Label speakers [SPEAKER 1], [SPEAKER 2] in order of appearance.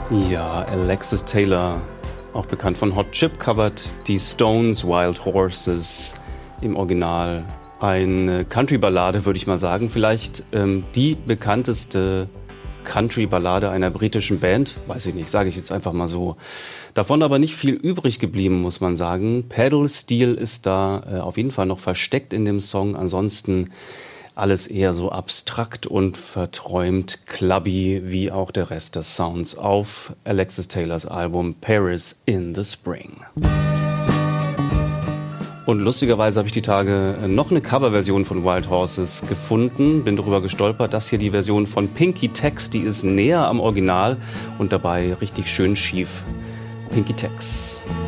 [SPEAKER 1] Ja, Alexis Taylor, auch bekannt von Hot Chip, covert die Stones' Wild Horses im Original. Eine Country-Ballade, würde ich mal sagen. Vielleicht die bekannteste Country-Ballade einer britischen Band. Weiß ich nicht, sage ich jetzt einfach mal so. Davon aber nicht viel übrig geblieben, muss man sagen. Pedal Steel ist da auf jeden Fall noch versteckt in dem Song. Ansonsten alles eher so abstrakt und verträumt, clubby, wie auch der Rest des Sounds auf Alexis Taylors Album Paris in the Spring. Und lustigerweise habe ich die Tage noch eine Coverversion von Wild Horses gefunden, bin darüber gestolpert. Das hier die Version von Pinky Tex, die ist näher am Original und dabei richtig schön schief. Pinky Tex.